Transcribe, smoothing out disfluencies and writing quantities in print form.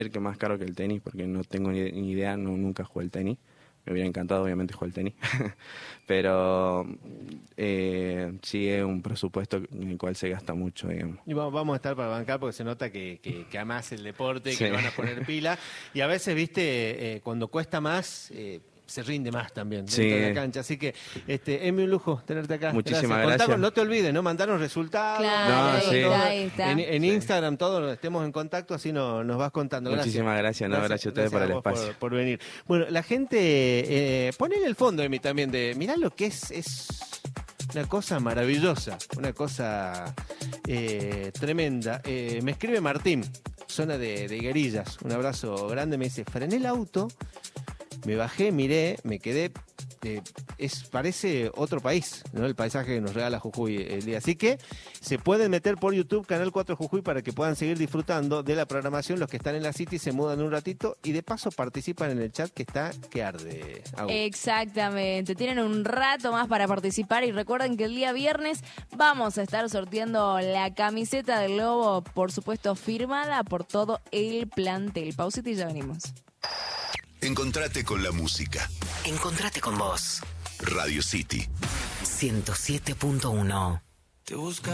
que más caro que el tenis, porque no tengo ni idea, nunca jugué el tenis. Me hubiera encantado, obviamente, jugar el tenis. Pero sí es un presupuesto en el cual se gasta mucho, digamos. Y vamos a estar para bancar porque se nota que amás el deporte, Sí. que le van a poner pila. Y a veces, viste, cuando cuesta más, se rinde más también dentro de la cancha. Así que, Emi, un lujo tenerte acá. Muchísimas Contá gracias. no te olvides, ¿no? Mandaron resultados. Claro, No, sí. ahí está. En Instagram, todos estemos en contacto, así nos vas contando. Muchísimas gracias, gracias a ustedes por el vos espacio. por venir. Bueno, la gente, ponele el fondo, Emi, también, mirá lo que es una cosa maravillosa, una cosa tremenda. Me escribe Martín, zona de Guerillas, un abrazo grande, me dice, frené el auto, me bajé, miré, me quedé, parece otro país, ¿no? El paisaje que nos regala Jujuy el día. Así que se pueden meter por YouTube, Canal 4 Jujuy, para que puedan seguir disfrutando de la programación. Los que están en la City se mudan un ratito y de paso participan en el chat que arde. Exactamente, tienen un rato más para participar y recuerden que el día viernes vamos a estar sorteando la camiseta del Lobo, por supuesto firmada por todo el plantel. Pausita y ya venimos. Encontrate con la música. Encontrate con vos. Radio City 107.1. Te busca